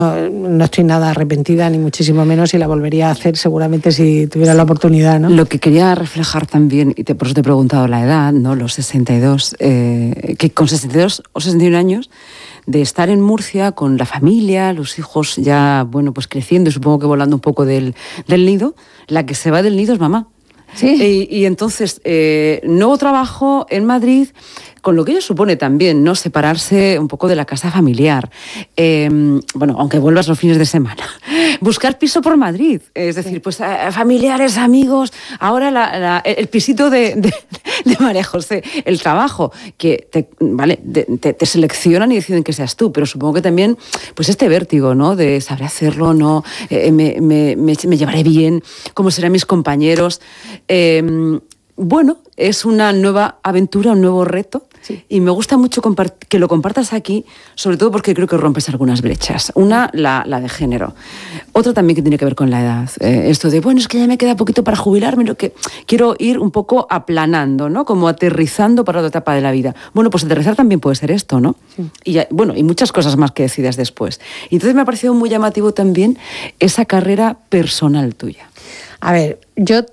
no estoy nada arrepentida, ni muchísimo menos, y la volvería a hacer seguramente si tuviera la oportunidad, ¿no? Lo que quería reflejar también, y por eso te he preguntado la edad, ¿no? Los 62, que con 62 o 61 años, de estar en Murcia con la familia, los hijos ya, bueno, pues creciendo y supongo que volando un poco del nido, la que se va del nido es mamá. Sí. Y entonces, nuevo trabajo en Madrid, con lo que ello supone también, ¿no? Separarse un poco de la casa familiar. Bueno, aunque vuelvas los fines de semana. Buscar piso por Madrid. Es decir, pues familiares, amigos. Ahora el pisito de María José. El trabajo, que te seleccionan y deciden que seas tú. Pero supongo que también, pues este vértigo, ¿no? De sabré hacerlo, ¿no? Me llevaré bien. ¿Cómo serán mis compañeros? Bueno, es una nueva aventura, un nuevo reto. Sí. Y me gusta mucho que lo compartas aquí, sobre todo porque creo que rompes algunas brechas. Una, la de género. Otra también que tiene que ver con la edad. Esto de, bueno, es que ya me queda poquito para jubilarme, lo que quiero ir un poco aplanando, ¿no? Como aterrizando para otra etapa de la vida. Bueno, pues aterrizar también puede ser esto, ¿no? Sí. Y muchas cosas más que decidas después. Y entonces me ha parecido muy llamativo también esa carrera personal tuya. A ver, yo...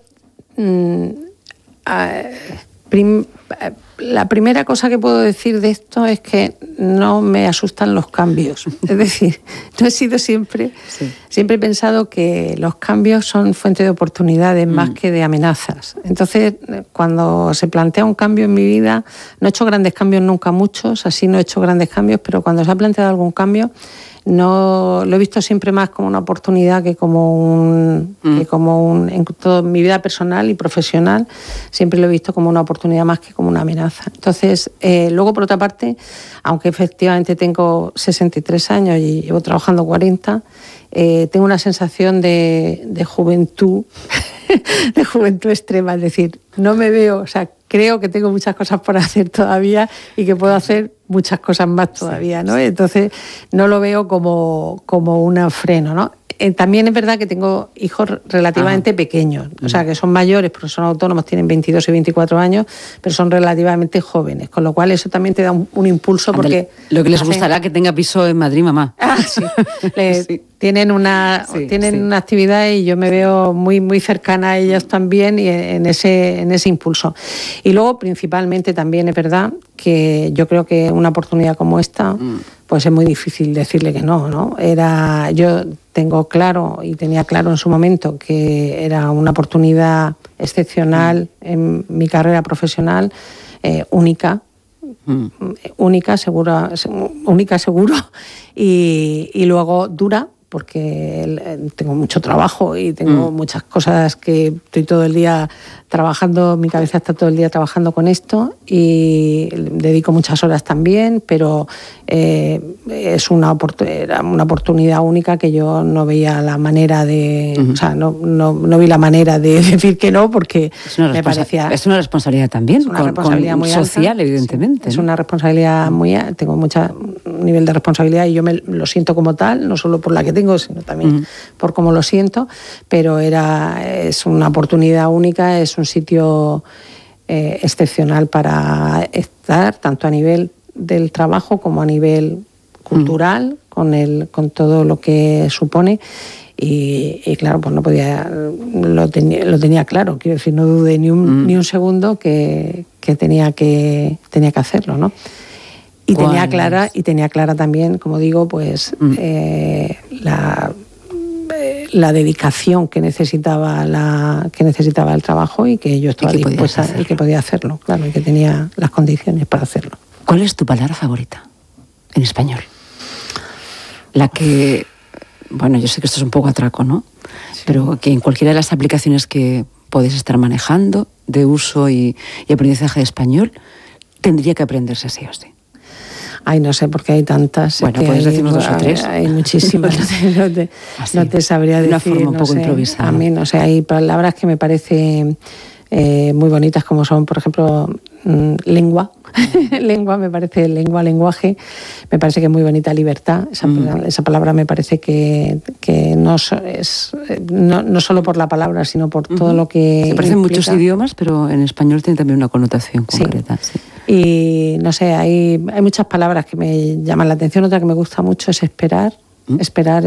la primera cosa que puedo decir de esto es que no me asustan los cambios. Es decir, no he sido siempre he pensado que los cambios son fuente de oportunidades más que de amenazas. Entonces, cuando se plantea un cambio en mi vida, no he hecho grandes cambios nunca, muchos, así no he hecho grandes cambios, pero cuando se ha planteado algún cambio, no lo he visto siempre más como una oportunidad que como en toda mi vida personal y profesional, siempre lo he visto como una oportunidad más que como una amenaza. Entonces, luego por otra parte, aunque efectivamente tengo 63 años y llevo trabajando 40, tengo una sensación de juventud, de juventud extrema, es decir, no me veo, o sea, creo que tengo muchas cosas por hacer todavía y que puedo hacer muchas cosas más todavía, ¿no? Entonces, no lo veo como un freno, ¿no? También es verdad que tengo hijos relativamente pequeños, o sea, que son mayores porque son autónomos, tienen 22 y 24 años, pero son relativamente jóvenes, con lo cual eso también te da un impulso porque... Lo que les gustará que tenga piso en Madrid, mamá. Sí. Tienen una actividad y yo me veo muy, muy cercana a ellos también y en ese impulso. Y luego, principalmente, también es verdad que yo creo que una oportunidad como esta, pues es muy difícil decirle que no, ¿no? Yo tengo claro y tenía claro en su momento que era una oportunidad excepcional en mi carrera profesional, única, seguro, y luego dura, porque tengo mucho trabajo y tengo muchas cosas que estoy todo el día trabajando, mi cabeza está todo el día trabajando con esto y dedico muchas horas también, pero es una oportunidad única que yo no veía la manera de... O sea, no vi la manera de decir que no, porque me parecía... Es una responsabilidad también, una responsabilidad muy social, alta, evidentemente. Sí, es una responsabilidad muy alta, tengo mucho nivel de responsabilidad y yo lo siento como tal, no solo por la que tengo, sino también por cómo lo siento, pero es una oportunidad única, es un sitio excepcional para estar, tanto a nivel del trabajo como a nivel cultural, con todo lo que supone. Y claro, pues no podía, lo tenía claro, quiero decir, no dudé ni un segundo que tenía que hacerlo, ¿no? Y tenía clara también, como digo, pues la dedicación que necesitaba el trabajo y que yo estaba dispuesta y que podía hacerlo, claro, y que tenía las condiciones para hacerlo. ¿Cuál es tu palabra favorita en español? La que, bueno, yo sé que esto es un poco atraco, ¿no? Sí. Pero que en cualquiera de las aplicaciones que podéis estar manejando de uso y aprendizaje de español, tendría que aprenderse sí o sí. Ay, no sé, porque hay tantas. Bueno, puedes decirnos dos o tres. Hay muchísimas, no te sabría decir. De una forma un poco improvisada. A mí, no sé, hay palabras que me parecen muy bonitas, como son, por ejemplo, lengua. Lenguaje, me parece que es muy bonita. Libertad, esa palabra me parece que no es no solo por la palabra, sino por todo lo que se parecen muchos idiomas, pero en español tiene también una connotación concreta. Sí. Y no sé, hay muchas palabras que me llaman la atención. Otra que me gusta mucho es esperar. esperar